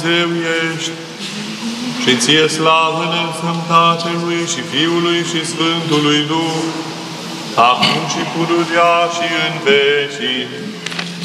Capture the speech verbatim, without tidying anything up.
Dumnezeu ești și ție slavă înălțăm Tatălui și Fiului și Sfântului Duh, acum și pururea și în vecii